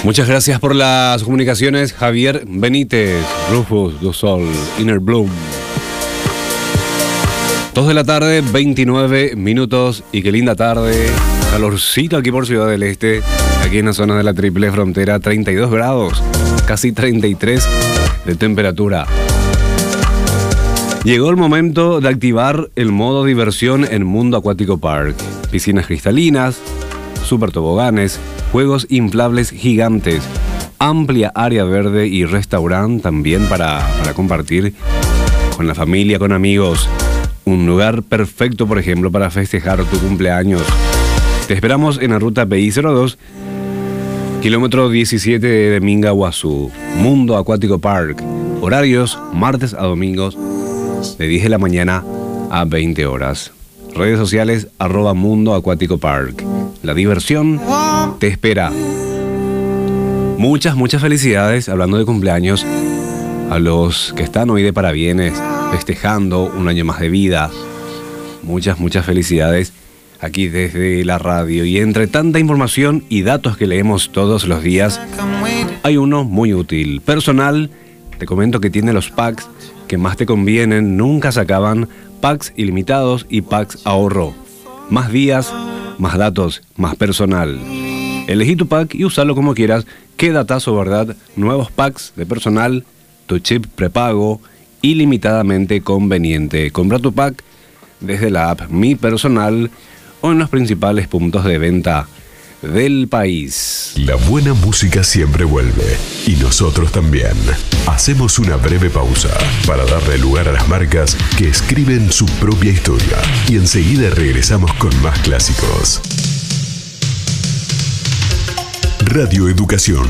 Muchas gracias por las comunicaciones, Javier Benítez, Rufus du Sol, Inner Bloom. 2 de la tarde, 29 minutos, y qué linda tarde. Calorcito aquí por Ciudad del Este, aquí en la zona de la triple frontera, 32 grados, casi 33 de temperatura. Llegó el momento de activar el modo diversión en Mundo Acuático Park. Piscinas cristalinas, super toboganes, juegos inflables gigantes, amplia área verde y restaurante también para compartir con la familia, con amigos. Un lugar perfecto, por ejemplo, para festejar tu cumpleaños. Te esperamos en la ruta PI02, kilómetro 17 de Mingaguazú. Mundo Acuático Park. Horarios martes a domingos de 10 de la mañana a 20 horas. Redes sociales @Mundo Acuático Park. La diversión te espera. Muchas felicidades, hablando de cumpleaños, a los que están hoy de parabienes, festejando un año más de vida. Muchas felicidades aquí desde la radio. Y entre tanta información y datos que leemos todos los días, hay uno muy útil. Personal, te comento que tiene los packs que más te convienen, nunca se acaban, packs ilimitados y packs ahorro. Más días, más datos, más personal. Elegí tu pack y úsalo como quieras. Qué datazo, ¿verdad? Nuevos packs de personal, tu chip prepago, ilimitadamente conveniente. Compra tu pack desde la app Mi Personal o en los principales puntos de venta del país. La buena música siempre vuelve, y nosotros también. Hacemos una breve pausa para darle lugar a las marcas que escriben su propia historia, y enseguida regresamos con más clásicos. Radio Educación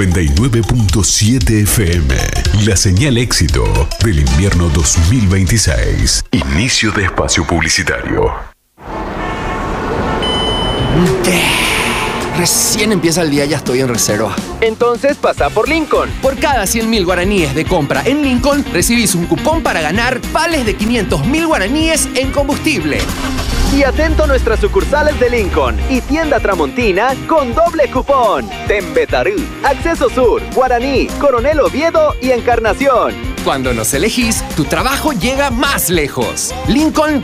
99.7 FM. La señal éxito del invierno 2026. Inicio de espacio publicitario. Recién empieza el día, ya estoy en reserva. Entonces pasa por Lincoln. Por cada 100.000 guaraníes de compra en Lincoln, recibís un cupón para ganar vales de 500.000 guaraníes en combustible. Y atento a nuestras sucursales de Lincoln y tienda Tramontina con doble cupón. Tembetarú, Acceso Sur, Guaraní, Coronel Oviedo y Encarnación. Cuando nos elegís, tu trabajo llega más lejos. Lincoln